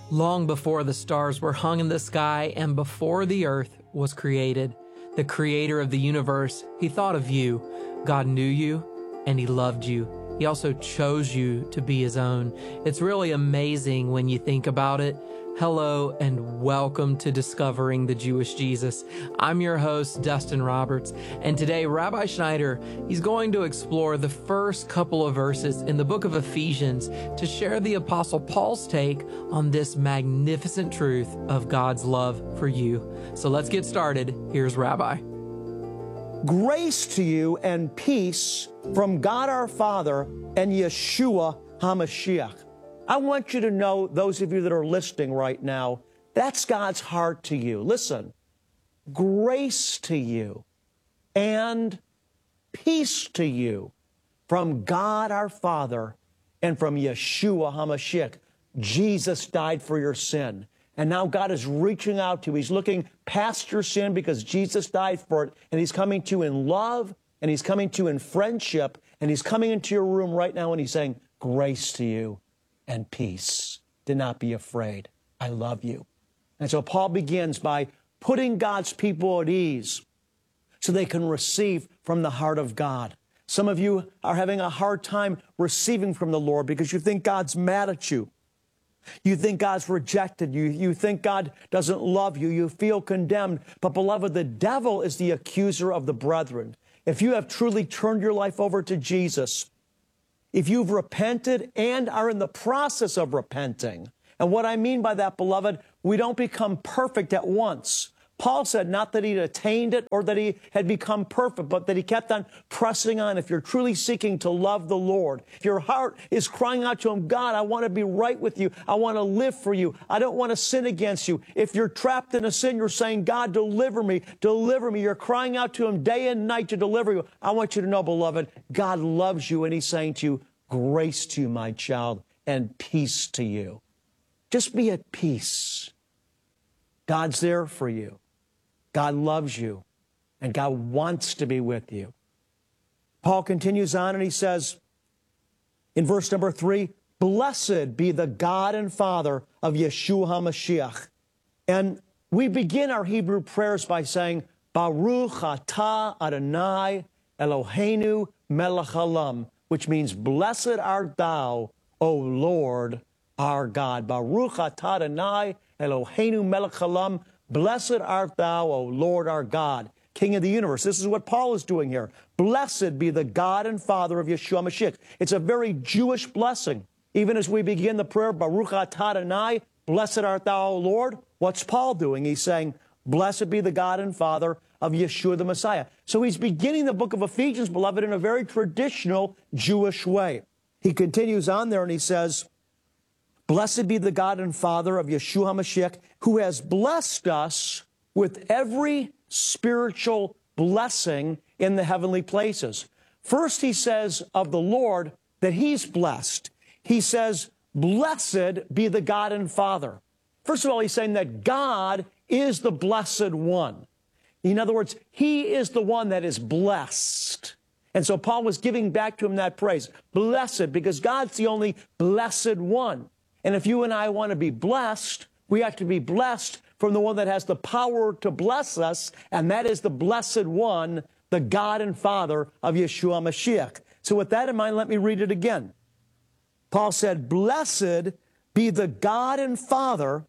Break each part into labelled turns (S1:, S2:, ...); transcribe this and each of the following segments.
S1: Long before the stars were hung in the sky and before the earth was created, the creator of the universe, he thought of you. God knew you and he loved you. He also chose you to be his own. It's really amazing when you think about it. Hello and welcome to Discovering the Jewish Jesus. I'm your host, Dustin Roberts, and today Rabbi Schneider, he's going to explore the first couple of verses in the book of Ephesians to share the Apostle Paul's take on this magnificent truth of God's love for you. So let's get started. Here's Rabbi.
S2: Grace to you and peace from God our Father and Yeshua HaMashiach. I want you to know, those of you that are listening right now, that's God's heart to you. Listen, grace to you and peace to you from God our Father and from Yeshua HaMashiach. Jesus died for your sin. And now God is reaching out to you. He's looking past your sin because Jesus died for it. And he's coming to you in love, and he's coming to you in friendship, and he's coming into your room right now and he's saying, grace to you and peace. Do not be afraid. I love you. And so Paul begins by putting God's people at ease so they can receive from the heart of God. Some of you are having a hard time receiving from the Lord because you think God's mad at you. You think God's rejected you. You think God doesn't love you. You feel condemned. But beloved, the devil is the accuser of the brethren. If you have truly turned your life over to Jesus, if you've repented and are in the process of repenting, and what I mean by that, beloved, we don't become perfect at once. Paul said not that he'd attained it or that he had become perfect, but that he kept on pressing on. If you're truly seeking to love the Lord, if your heart is crying out to him, God, I want to be right with you. I want to live for you. I don't want to sin against you. If you're trapped in a sin, you're saying, God, deliver me, deliver me. You're crying out to him day and night to deliver you. I want you to know, beloved, God loves you, and he's saying to you, grace to you, my child, and peace to you. Just be at peace. God's there for you. God loves you, and God wants to be with you. Paul continues on, and he says in verse number 3, blessed be the God and Father of Yeshua HaMashiach. And we begin our Hebrew prayers by saying, Baruch atah Adonai Eloheinu melech haolam, which means, blessed art thou, O Lord, our God. Baruch atah Adonai Eloheinu melech haolam. Blessed art thou, O Lord our God, King of the universe. This is what Paul is doing here. Blessed be the God and Father of Yeshua HaMashiach. It's a very Jewish blessing. Even as we begin the prayer, Baruch atah Adonai, blessed art thou, O Lord, what's Paul doing? He's saying, blessed be the God and Father of Yeshua the Messiah. So he's beginning the book of Ephesians, beloved, in a very traditional Jewish way. He continues on there and he says, blessed be the God and Father of Yeshua HaMashiach, who has blessed us with every spiritual blessing in the heavenly places. First, he says of the Lord that he's blessed. He says, blessed be the God and Father. First of all, he's saying that God is the blessed one. In other words, he is the one that is blessed. And so Paul was giving back to him that praise. Blessed, because God's the only blessed one. And if you and I want to be blessed, we have to be blessed from the one that has the power to bless us, and that is the blessed one, the God and Father of Yeshua HaMashiach. So with that in mind, let me read it again. Paul said, blessed be the God and Father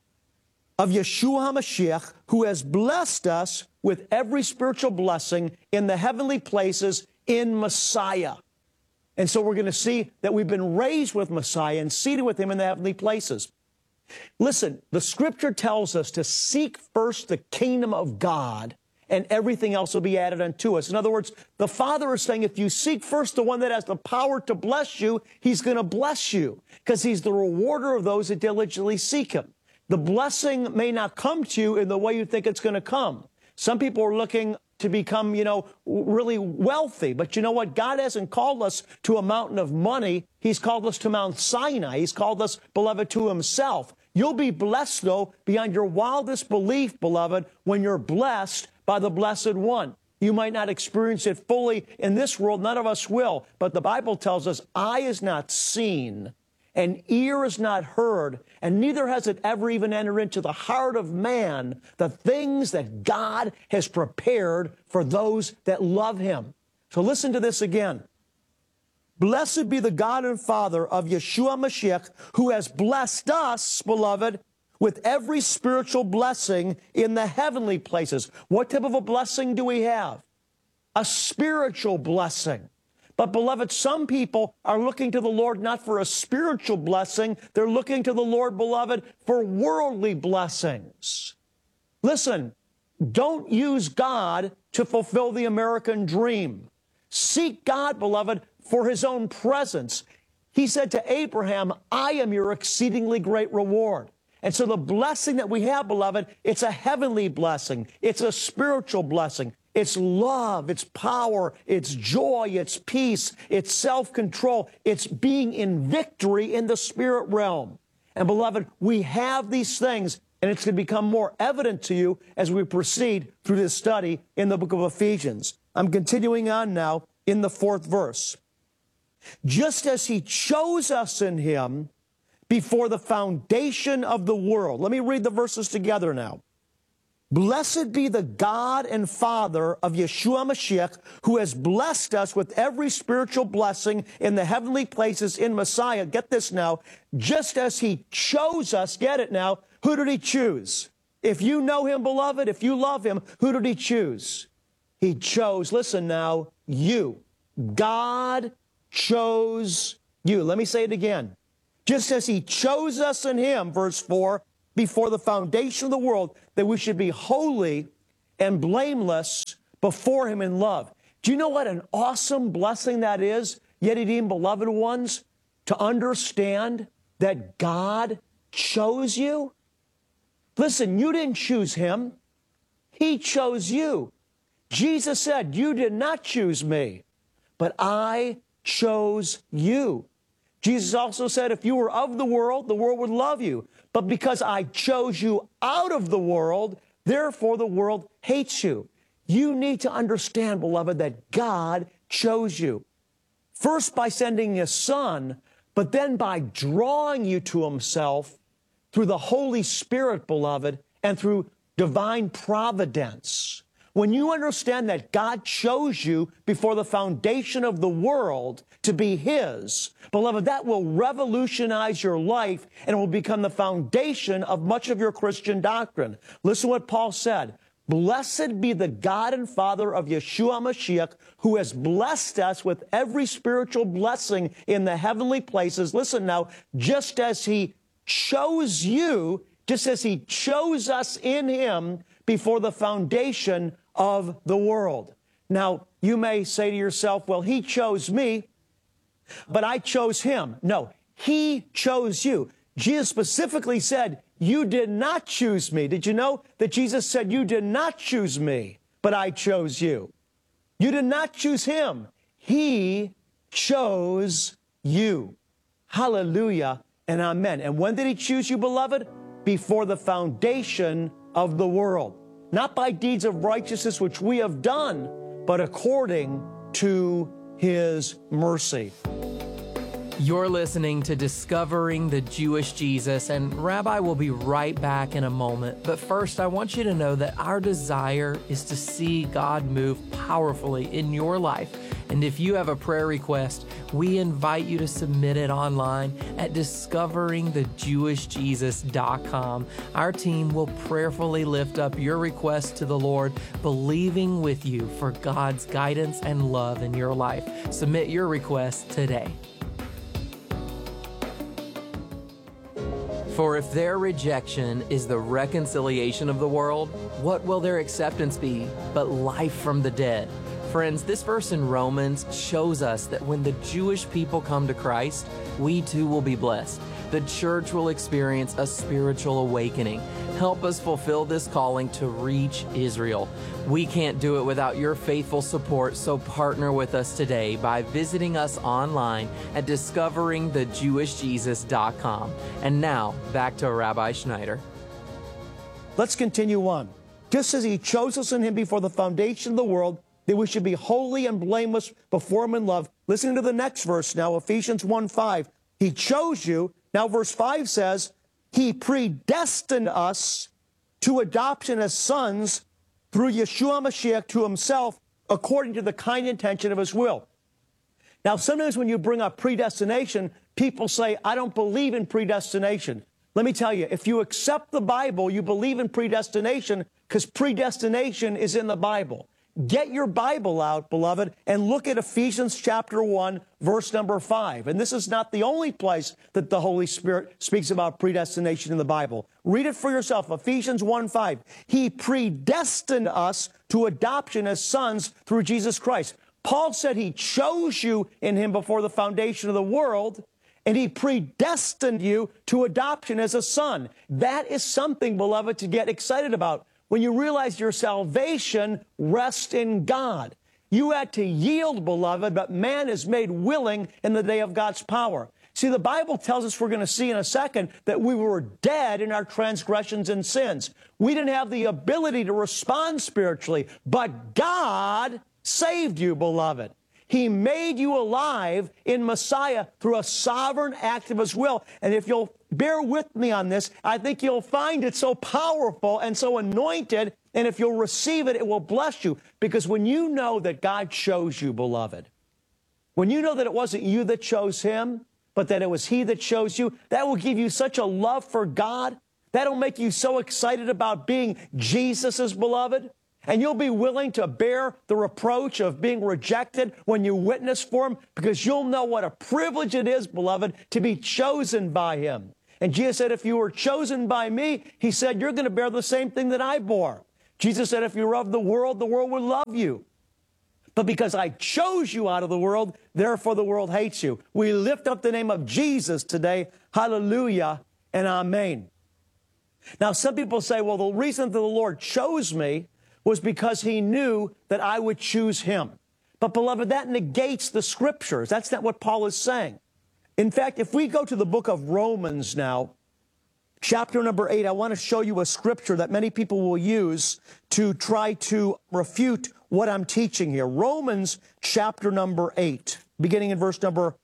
S2: of Yeshua HaMashiach, who has blessed us with every spiritual blessing in the heavenly places in Messiah. And so we're going to see that we've been raised with Messiah and seated with him in the heavenly places. Listen, the scripture tells us to seek first the kingdom of God, and everything else will be added unto us. In other words, the Father is saying, if you seek first the one that has the power to bless you, he's going to bless you because he's the rewarder of those that diligently seek him. The blessing may not come to you in the way you think it's going to come. Some people are looking to become, really wealthy. But you know what? God hasn't called us to a mountain of money. He's called us to Mount Sinai. He's called us, beloved, to himself. You'll be blessed, though, beyond your wildest belief, beloved, when you're blessed by the Blessed One. You might not experience it fully in this world. None of us will. But the Bible tells us, eye is not seen and ear has not heard, and neither has it ever even entered into the heart of man, the things that God has prepared for those that love him. So listen to this again. Blessed be the God and Father of Yeshua Mashiach, who has blessed us, beloved, with every spiritual blessing in the heavenly places. What type of a blessing do we have? A spiritual blessing. But beloved, some people are looking to the Lord not for a spiritual blessing. They're looking to the Lord, beloved, for worldly blessings. Listen, don't use God to fulfill the American dream. Seek God, beloved, for his own presence. He said to Abraham, I am your exceedingly great reward. And so the blessing that we have, beloved, it's a heavenly blessing. It's a spiritual blessing. It's love, it's power, it's joy, it's peace, it's self-control. It's being in victory in the spirit realm. And beloved, we have these things, and it's going to become more evident to you as we proceed through this study in the book of Ephesians. I'm continuing on now in the 4th verse. Just as he chose us in him before the foundation of the world. Let me read the verses together now. Blessed be the God and Father of Yeshua Mashiach, who has blessed us with every spiritual blessing in the heavenly places in Messiah. Get this now. Just as he chose us, get it now. Who did he choose? If you know him, beloved, if you love him, who did he choose? He chose, listen now, you. God chose you. Let me say it again. Just as he chose us in him, verse 4, before the foundation of the world, that we should be holy and blameless before him in love. Do you know what an awesome blessing that is, yet redeemed beloved ones, to understand that God chose you? Listen, you didn't choose him. He chose you. Jesus said, you did not choose me, but I chose you. Jesus also said, if you were of the world would love you. But because I chose you out of the world, therefore the world hates you. You need to understand, beloved, that God chose you. First by sending his Son, but then by drawing you to himself through the Holy Spirit, beloved, and through divine providence. When you understand that God chose you before the foundation of the world to be his, beloved, that will revolutionize your life and it will become the foundation of much of your Christian doctrine. Listen to what Paul said. Blessed be the God and Father of Yeshua Mashiach, who has blessed us with every spiritual blessing in the heavenly places. Listen now, just as he chose you, just as he chose us in him before the foundation of the world. Now, you may say to yourself, well, he chose me, but I chose him. No, he chose you. Jesus specifically said, you did not choose me. Did you know that Jesus said, you did not choose me, but I chose you? You did not choose him. He chose you. Hallelujah and amen. And when did he choose you, beloved? Before the foundation of the world. Not by deeds of righteousness which we have done, but according to his mercy.
S1: You're listening to Discovering the Jewish Jesus, and Rabbi will be right back in a moment. But first, I want you to know that our desire is to see God move powerfully in your life. And if you have a prayer request, we invite you to submit it online at discoveringthejewishjesus.com. Our team will prayerfully lift up your request to the Lord, believing with you for God's guidance and love in your life. Submit your request today. For if their rejection is the reconciliation of the world, what will their acceptance be but life from the dead? Friends, this verse in Romans shows us that when the Jewish people come to Christ, we too will be blessed. The church will experience a spiritual awakening. Help us fulfill this calling to reach Israel. We can't do it without your faithful support, so partner with us today by visiting us online at discoveringthejewishjesus.com. And now, back to Rabbi Schneider.
S2: Let's continue on. Just as he chose us in him before the foundation of the world, that we should be holy and blameless before him in love. Listen to the next verse now, Ephesians 1:5. He chose you. Now verse 5 says, He predestined us to adoption as sons through Yeshua Mashiach to Himself, according to the kind intention of His will. Now, sometimes when you bring up predestination, people say, I don't believe in predestination. Let me tell you, if you accept the Bible, you believe in predestination because predestination is in the Bible. Get your Bible out, beloved, and look at Ephesians chapter 1, verse number 5. And this is not the only place that the Holy Spirit speaks about predestination in the Bible. Read it for yourself, Ephesians 1:5. He predestined us to adoption as sons through Jesus Christ. Paul said He chose you in Him before the foundation of the world, and He predestined you to adoption as a son. That is something, beloved, to get excited about. When you realize your salvation rests in God. You had to yield, beloved, but man is made willing in the day of God's power. See, the Bible tells us, we're going to see in a second, that we were dead in our transgressions and sins. We didn't have the ability to respond spiritually, but God saved you, beloved. He made you alive in Messiah through a sovereign act of His will. And if you'll bear with me on this, I think you'll find it so powerful and so anointed. And if you'll receive it, it will bless you. Because when you know that God chose you, beloved, when you know that it wasn't you that chose Him, but that it was He that chose you, that will give you such a love for God. That'll make you so excited about being Jesus's beloved. And you'll be willing to bear the reproach of being rejected when you witness for Him, because you'll know what a privilege it is, beloved, to be chosen by Him. And Jesus said, if you were chosen by me, He said, you're going to bear the same thing that I bore. Jesus said, if you're of the world would love you. But because I chose you out of the world, therefore the world hates you. We lift up the name of Jesus today. Hallelujah and amen. Now, some people say, well, the reason that the Lord chose me was because He knew that I would choose Him. But, beloved, that negates the Scriptures. That's not what Paul is saying. In fact, if we go to the book of Romans now, chapter number 8, I want to show you a Scripture that many people will use to try to refute what I'm teaching here. Romans chapter number 8, beginning in verse number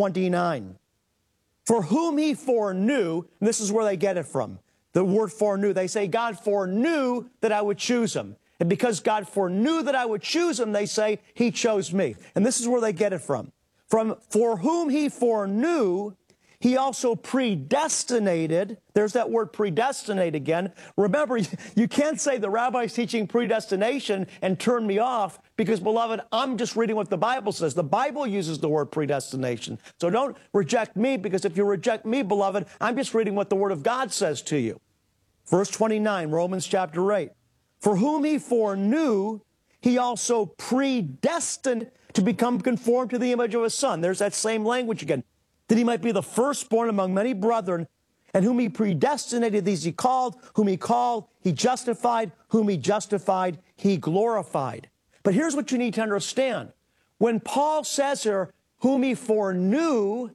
S2: 29. For whom He foreknew, and this is where they get it from, the word foreknew. They say, God foreknew that I would choose Him. And because God foreknew that I would choose Him, they say, He chose me. And this is where they get it from. For whom He foreknew, He also predestinated. There's that word predestinate again. Remember, you can't say the rabbi's teaching predestination and turn me off, because, beloved, I'm just reading what the Bible says. The Bible uses the word predestination. So don't reject me, because if you reject me, beloved, I'm just reading what the Word of God says to you. Verse 29, Romans chapter 8. For whom He foreknew, He also predestined to become conformed to the image of His Son. There's that same language again. That He might be the firstborn among many brethren, and whom He predestinated, these He called, whom He called, He justified, whom He justified, He glorified. But here's what you need to understand. When Paul says here, whom He foreknew,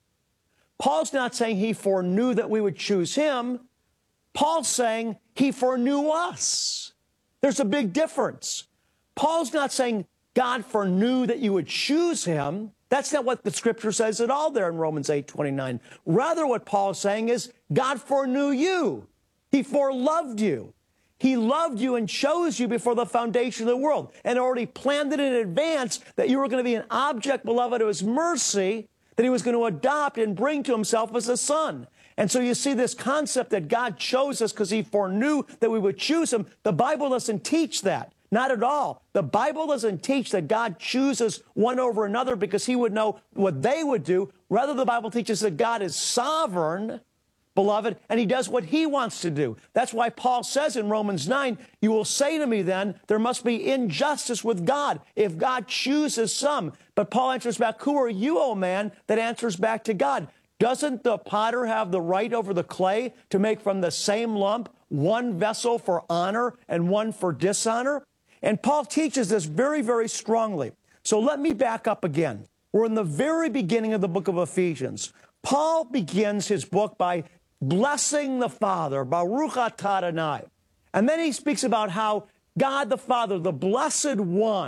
S2: Paul's not saying He foreknew that we would choose Him. Paul's saying He foreknew us. There's a big difference. Paul's not saying God foreknew that you would choose Him. That's not what the Scripture says at all there in Romans 8:29. Rather, what Paul's saying is God foreknew you. He foreloved you. He loved you and chose you before the foundation of the world, and already planned it in advance that you were going to be an object, beloved, of His mercy, that He was going to adopt and bring to Himself as a son. And so you see this concept that God chose us because He foreknew that we would choose Him. The Bible doesn't teach that. Not at all. The Bible doesn't teach that God chooses one over another because He would know what they would do. Rather, the Bible teaches that God is sovereign, beloved, and He does what He wants to do. That's why Paul says in Romans 9, you will say to me then, there must be injustice with God if God chooses some. But Paul answers back, who are you, O man, that answers back to God? Doesn't the potter have the right over the clay to make from the same lump one vessel for honor and one for dishonor? And Paul teaches this very, very strongly. So let me back up again. We're in the very beginning of the book of Ephesians. Paul begins his book by blessing the Father, Baruch atah Adonai. And then he speaks about how God the Father, the Blessed One,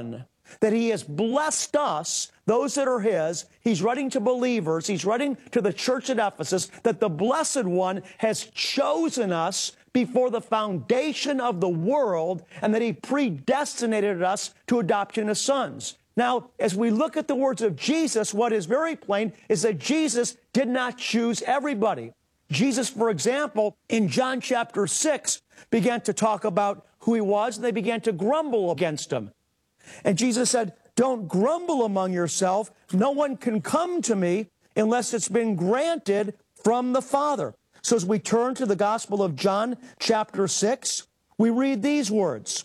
S2: that he has blessed us, those that are his. He's writing to believers. He's writing to the church at Ephesus that the Blessed One has chosen us before the foundation of the world and that he predestinated us to adoption as sons. Now, as we look at the words of Jesus, what is very plain is that Jesus did not choose everybody. Jesus, for example, in John chapter 6, began to talk about who he was, and they began to grumble against him. And Jesus said, don't grumble among yourself. No one can come to me unless it's been granted from the Father. So as we turn to the Gospel of John chapter 6, we read these words.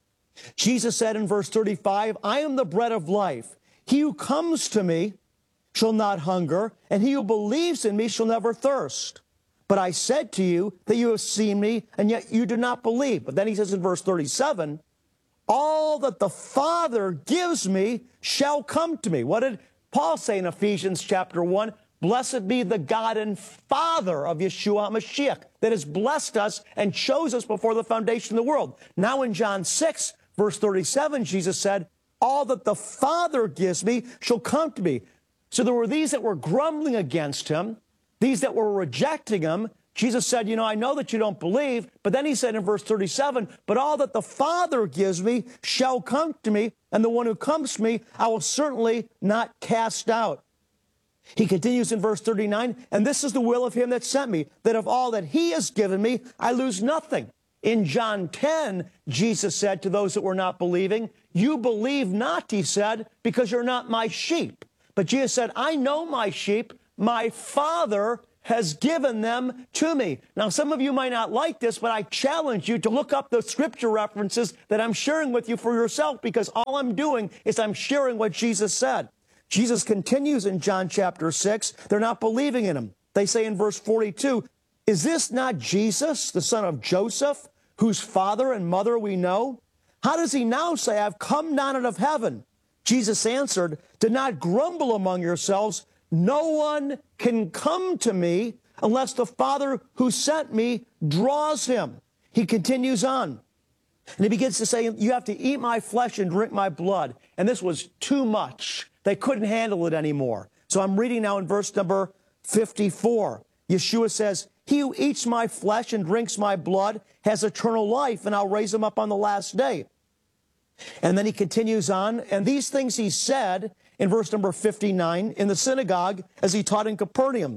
S2: Jesus said in verse 35, I am the bread of life. He who comes to me shall not hunger, and he who believes in me shall never thirst. But I said to you that you have seen me, and yet you do not believe. But then he says in verse 37, all that the Father gives me shall come to me. What did Paul say in Ephesians chapter 1? Blessed be the God and Father of Yeshua HaMashiach that has blessed us and chose us before the foundation of the world. Now in John 6, verse 37, Jesus said, all that the Father gives me shall come to me. So there were these that were grumbling against him, these that were rejecting him. Jesus said, I know that you don't believe. But then he said in verse 37, but all that the Father gives me shall come to me, and the one who comes to me I will certainly not cast out. He continues in verse 39, and this is the will of him that sent me, that of all that he has given me, I lose nothing. In John 10, Jesus said to those that were not believing, you believe not, he said, because you're not my sheep. But Jesus said, I know my sheep. My Father has given them to me. Now, some of you might not like this, but I challenge you to look up the scripture references that I'm sharing with you for yourself, because all I'm doing is I'm sharing what Jesus said. Jesus continues in John chapter 6. They're not believing in him. They say in verse 42, is this not Jesus, the son of Joseph, whose father and mother we know? How does he now say, I've come down out of heaven? Jesus answered, do not grumble among yourselves. No one can come to me unless the Father who sent me draws him. He continues on. And he begins to say, you have to eat my flesh and drink my blood. And this was too much. They couldn't handle it anymore. So I'm reading now in verse number 54. Yeshua says, he who eats my flesh and drinks my blood has eternal life, and I'll raise him up on the last day. And then he continues on, and these things he said in verse number 59 in the synagogue as he taught in Capernaum.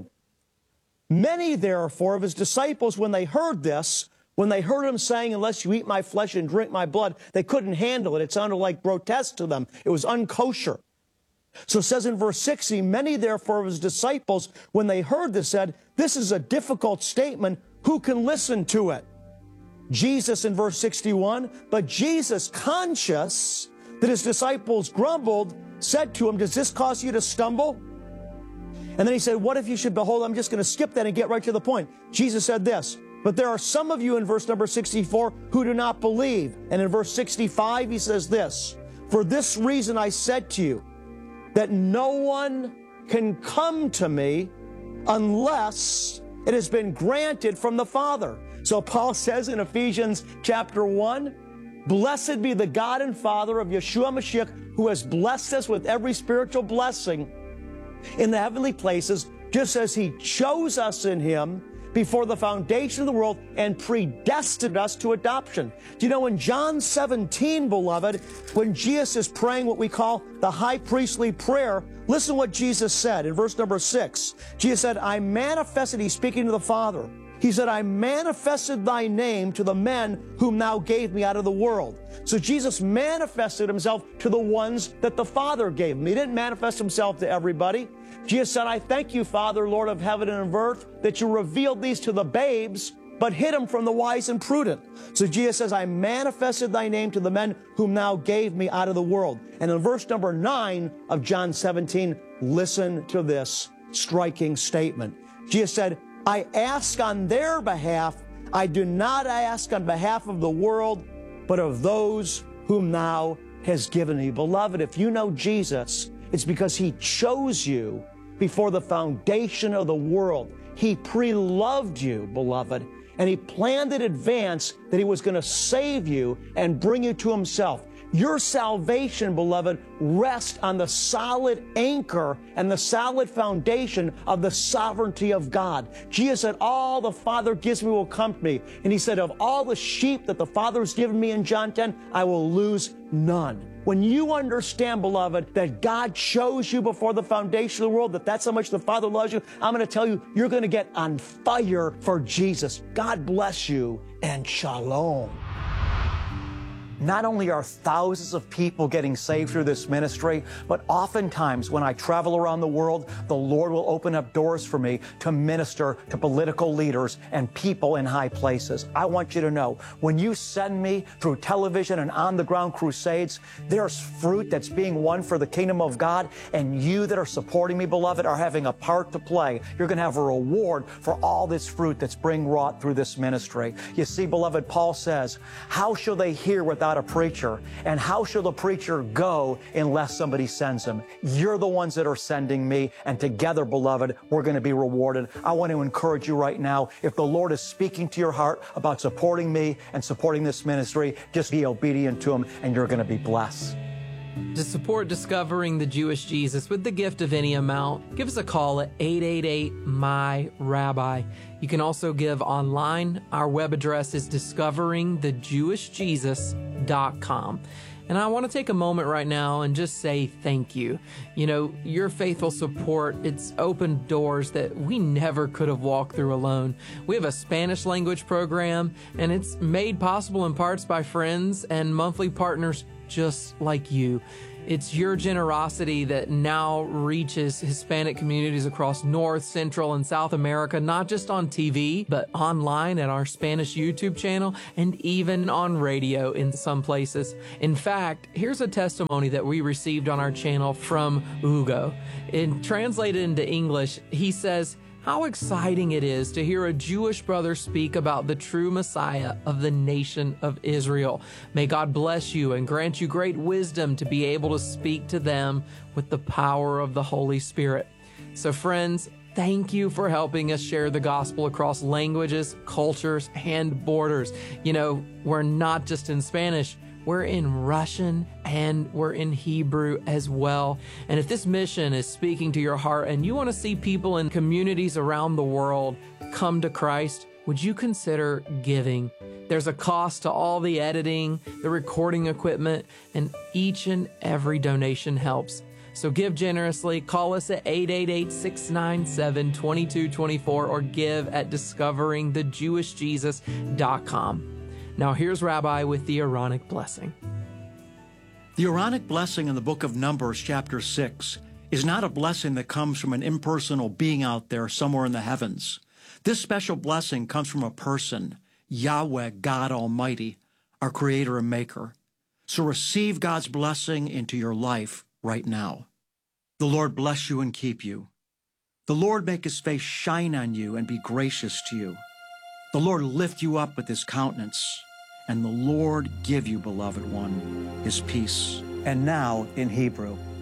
S2: Many, therefore, of his disciples, when they heard this, when they heard him saying, unless you eat my flesh and drink my blood, they couldn't handle it. It sounded like grotesque to them. It was unkosher. So it says in verse 60, many, therefore, of his disciples, when they heard this, said, this is a difficult statement. Who can listen to it? Jesus in verse 61, but Jesus, conscious that his disciples grumbled, said to him, does this cause you to stumble? And then he said, what if you should behold? I'm just going to skip that and get right to the point. Jesus said this, but there are some of you in verse number 64 who do not believe. And in verse 65, he says this, for this reason I said to you that no one can come to me unless it has been granted from the Father. So Paul says in Ephesians chapter 1, blessed be the God and Father of Yeshua HaMashiach, who has blessed us with every spiritual blessing in the heavenly places, just as he chose us in him before the foundation of the world and predestined us to adoption. Do you know in John 17, beloved, when Jesus is praying what we call the high priestly prayer, listen to what Jesus said in verse number 6. Jesus said, I manifested, he's speaking to the Father. He said, I manifested thy name to the men whom thou gave me out of the world. So Jesus manifested himself to the ones that the Father gave him. He didn't manifest himself to everybody. Jesus said, I thank you, Father, Lord of heaven and of earth, that you revealed these to the babes, but hid them from the wise and prudent. So Jesus says, I manifested thy name to the men whom thou gave me out of the world. And in verse number 9 of John 17, listen to this striking statement. Jesus said, I ask on their behalf. I do not ask on behalf of the world, but of those whom thou hast given me. Beloved, if you know Jesus, it's because he chose you before the foundation of the world. He pre-loved you, beloved, and he planned in advance that he was going to save you and bring you to himself. Your salvation, beloved, rests on the solid anchor and the solid foundation of the sovereignty of God. Jesus said, all the Father gives me will come to me. And he said, of all the sheep that the Father has given me in John 10, I will lose none. When you understand, beloved, that God chose you before the foundation of the world, that's how much the Father loves you, I'm going to tell you, you're going to get on fire for Jesus. God bless you and shalom. Not only are thousands of people getting saved through this ministry, but oftentimes when I travel around the world, the Lord will open up doors for me to minister to political leaders and people in high places. I want you to know, when you send me through television and on-the-ground crusades, there's fruit that's being won for the kingdom of God, and you that are supporting me, beloved, are having a part to play. You're going to have a reward for all this fruit that's being wrought through this ministry. You see, beloved, Paul says, how shall they hear without a preacher? And how shall the preacher go unless somebody sends him? You're the ones that are sending me, and together, beloved, we're going to be rewarded. I want to encourage you right now, if the Lord is speaking to your heart about supporting me and supporting this ministry, just be obedient to him, and you're going to be blessed.
S1: To support Discovering the Jewish Jesus with the gift of any amount, give us a call at 888-MY-RABBI. You can also give online. Our web address is discoveringthejewishjesus.com. And I want to take a moment right now and just say thank you. You know, your faithful support, it's opened doors that we never could have walked through alone. We have a Spanish language program, and it's made possible in parts by friends and monthly partners just like you. It's your generosity that now reaches Hispanic communities across North, Central, and South America, not just on TV, but online at our Spanish YouTube channel and even on radio in some places. In fact, here's a testimony that we received on our channel from Hugo. Translated into English, he says, how exciting it is to hear a Jewish brother speak about the true Messiah of the nation of Israel. May God bless you and grant you great wisdom to be able to speak to them with the power of the Holy Spirit. So friends, thank you for helping us share the gospel across languages, cultures, and borders. You know, we're not just in Spanish. We're in Russian and we're in Hebrew as well. And if this mission is speaking to your heart and you want to see people in communities around the world come to Christ, would you consider giving? There's a cost to all the editing, the recording equipment, and each and every donation helps. So give generously. Call us at 888-697-2224 or give at discoveringthejewishjesus.com. Now here's Rabbi with the Aaronic blessing.
S3: The Aaronic blessing in the book of Numbers, chapter 6, is not a blessing that comes from an impersonal being out there somewhere in the heavens. This special blessing comes from a person, Yahweh, God Almighty, our Creator and Maker. So receive God's blessing into your life right now. The Lord bless you and keep you. The Lord make his face shine on you and be gracious to you. The Lord lift you up with his countenance, and the Lord give you, beloved one, his peace.
S2: And now in Hebrew.